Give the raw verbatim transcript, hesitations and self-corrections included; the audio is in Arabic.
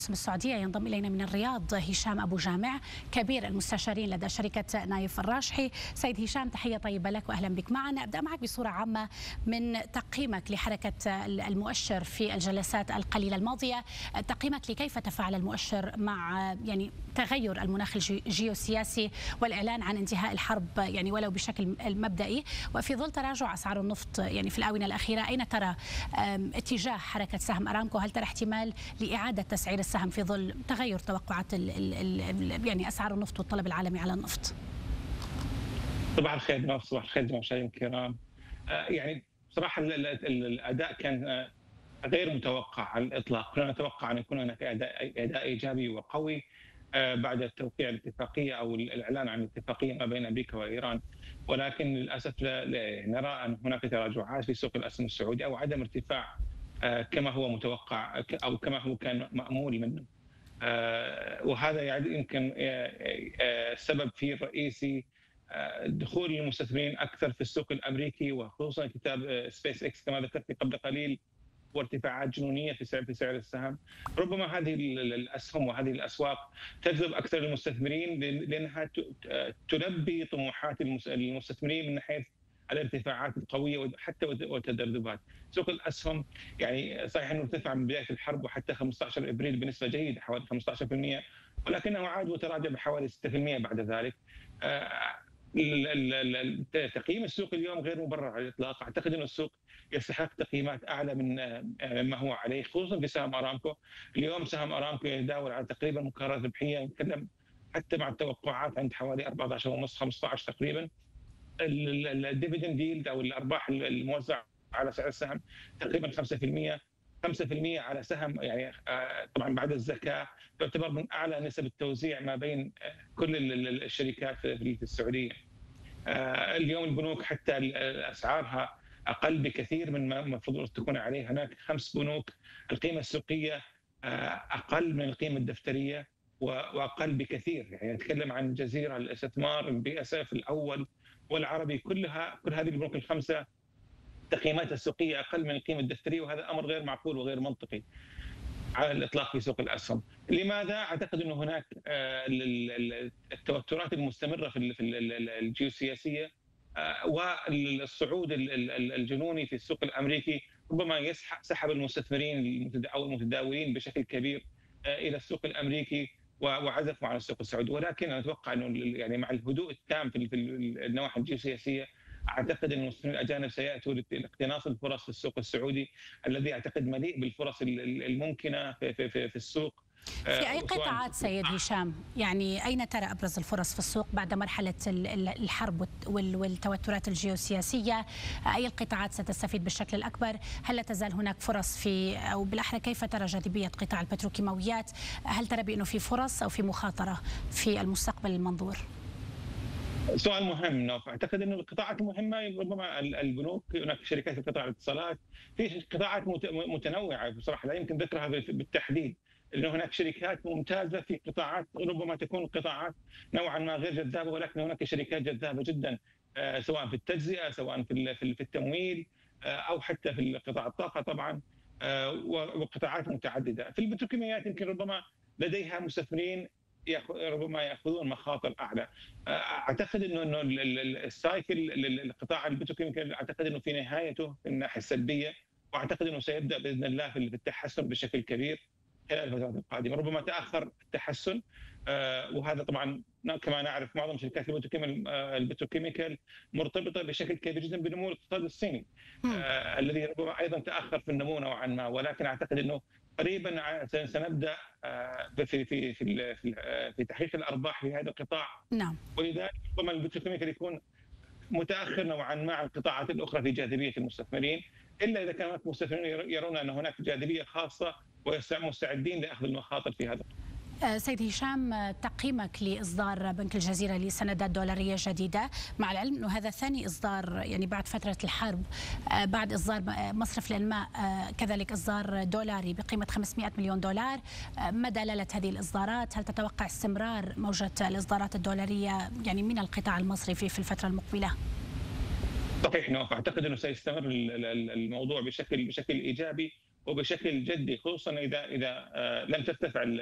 السعودية. ينضم إلينا من الرياض هشام أبو جامع كبير المستشارين لدى شركة نايف الراشحي. سيد هشام، تحية طيبة لك وأهلا بك معنا. أبدأ معك بصورة عامة من تقييمك لحركة المؤشر في الجلسات القليلة الماضية، تقييمك لكيف تفاعل المؤشر مع يعني تغير المناخ الجيوسياسي والإعلان عن انتهاء الحرب يعني ولو بشكل مبدئي، وفي ظل تراجع أسعار النفط يعني في الآونة الأخيرة. أين ترى اتجاه حركة سهم أرامكو؟ هل ترى احتمال لإعادة تسعير السهم في ظل تغير توقعات ال ال يعني أسعار النفط والطلب العالمي على النفط؟ صباح الخير نوف، صباح الخير مشاهدينا الكرام. يعني بصراحة الأداء كان غير متوقع على الإطلاق. كنا نتوقع أن يكون هناك أداء, أداء إيجابي وقوي بعد توقيع الاتفاقية أو الإعلان عن الاتفاقية ما بين أمريكا وإيران، ولكن للأسف لا نرى أن هناك تراجعات في سوق الأسهم السعودي أو عدم ارتفاع كما هو متوقع أو كما هو كان مأمول منه. وهذا يعني يمكن السبب فيه الرئيسي دخول المستثمرين أكثر في السوق الأمريكي، وخصوصا كتاب سبيس إكس كما ذكرت قبل قليل، وارتفاعات جنونيه في سعر في سعر السهم. ربما هذه الاسهم وهذه الاسواق تجذب اكثر المستثمرين لانها تلبي طموحات المستثمرين من حيث الارتفاعات القويه وحتى والتذبذبات. سوق الاسهم يعني صحيح انه ارتفع من بدايه الحرب وحتى خمسة عشر ابريل بنسبه جيده حوالي خمسة عشر بالمئة، ولكنه عاد وتراجع بحوالي ستة بالمئة بعد ذلك. تقييم السوق اليوم غير مبرر على الاطلاق. اعتقد ان السوق يستحق تقييمات اعلى من ما هو عليه، خصوصا في سهم ارامكو. اليوم سهم ارامكو يتداول على تقريبا مكررات ربحيه، نتكلم حتى مع التوقعات عند حوالي أربعة عشر ونص خمسة عشر تقريبا. الديفيدند ييلد او الارباح الموزعه على سعر السهم تقريبا خمسة بالمئة خمسة بالمئة على سهم، يعني طبعا بعد الزكاه تعتبر من اعلى نسب التوزيع ما بين كل الشركات في السعوديه. اليوم البنوك حتى اسعارها اقل بكثير من ما المفروض تكون عليه. هناك خمس بنوك القيمه السوقيه اقل من القيمه الدفتريه واقل بكثير، يعني نتكلم عن جزيره الاستثمار، البي اس اف الاول والعربي، كلها كل هذه البنوك الخمسه تقييماتها السوقيه اقل من القيمه الدفتريه، وهذا امر غير معقول وغير منطقي على الاطلاق في سوق الاسهم. لماذا؟ اعتقد انه هناك التوترات المستمره في الجيوسياسيه والصعود الجنوني في السوق الامريكي ربما يسحب المستثمرين او المتداولين بشكل كبير الى السوق الامريكي وعزفوا عن السوق السعودي. ولكن انا اتوقع انه يعني مع الهدوء التام في النواحي الجيوسياسيه، اعتقد ان المستثمرين الاجانب سياتوا لاقتناص الفرص في السوق السعودي الذي اعتقد مليء بالفرص الممكنه في في في, في السوق. في أي قطاعات سيد هشام؟ يعني أين ترى أبرز الفرص في السوق بعد مرحلة الحرب والتوترات الجيوسياسية؟ أي القطاعات ستستفيد بالشكل الأكبر؟ هل لا تزال هناك فرص في، أو بالأحرى كيف ترى جاذبية قطاع البتروكيماويات؟ هل ترى بأنه في فرص أو في مخاطرة في المستقبل المنظور؟ سؤال مهم نوف. اعتقد انه القطاعات المهمه ربما البنوك، هناك شركات في قطاع الاتصالات، في قطاعات متنوعه بصراحه لا يمكن ذكرها بالتحديد، لانه هناك شركات ممتازه في قطاعات ربما تكون قطاعات نوعا ما غير جذابه، ولكن هناك شركات جذابه جدا سواء في التجزئه سواء في في التمويل او حتى في قطاع الطاقه طبعا، وقطاعات متعدده. في البتروكيماويات يمكن ربما لديها مستثمرين ربما ياخذون مخاطر اعلى. اعتقد انه انه السايكل للقطاع البتروكيماوي اعتقد انه في نهايته في الناحيه السلبيه، واعتقد انه سيبدا باذن الله في التحسن بشكل كبير خلال الفترات القادمه. ربما تاخر التحسن، وهذا طبعا كما نعرف معظم شركات البتروكيميكال مرتبطه بشكل كبير جدا بنمو الاقتصاد الصيني الذي ربما ايضا تاخر في النمو نوعا ما، ولكن اعتقد انه قريبا سنبدا في في في في تحقيق الارباح في هذا القطاع. نعم. ولذلك ربما البتروكيميكال يكون متاخر نوعا ما عن القطاعات الاخرى في جاذبيه المستثمرين، الا اذا كان هناك مستثمرين يرون ان هناك جاذبيه خاصه ومستعدين لاخذ المخاطر في هذا. سيد هشام، تقييمك لإصدار بنك الجزيرة لسندات دولارية جديدة، مع العلم أنه هذا ثاني إصدار يعني بعد فترة الحرب، بعد إصدار مصرف الإنماء كذلك إصدار دولاري بقيمة خمسمئة مليون دولار. ما دلالة هذه الإصدارات؟ هل تتوقع استمرار موجة الإصدارات الدولارية يعني من القطاع المصرفي في الفترة المقبلة؟ صحيح نوف، اعتقد انه سيستمر الموضوع بشكل بشكل ايجابي، وبشكل جدي، خصوصا اذا اذا لم ترتفع